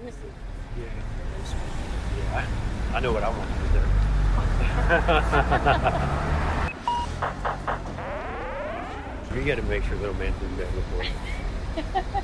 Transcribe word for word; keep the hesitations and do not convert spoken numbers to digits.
Let me see. Yeah. Yeah, I, I know what I want to do there. You got to make sure little man didn't that before.